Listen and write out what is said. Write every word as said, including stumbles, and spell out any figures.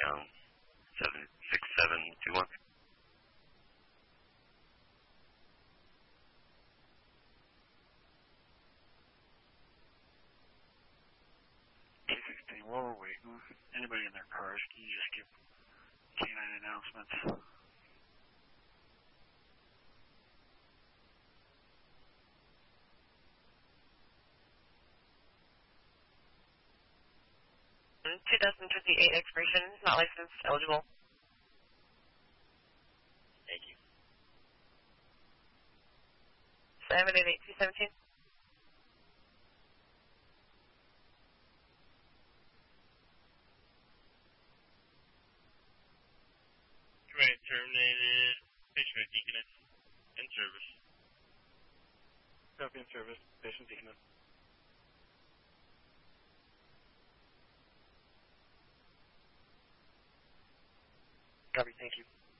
um, seven six seven two one. T sixteen, while we're waiting, anybody in their cars, can you just give K nine announcements? twenty twenty-eight expiration, not licensed, eligible. Thank you. seven eight eight two one seven. Right, terminated. Patient Deaconess in service. Copy in service, patient Deaconess. Copy, thank you.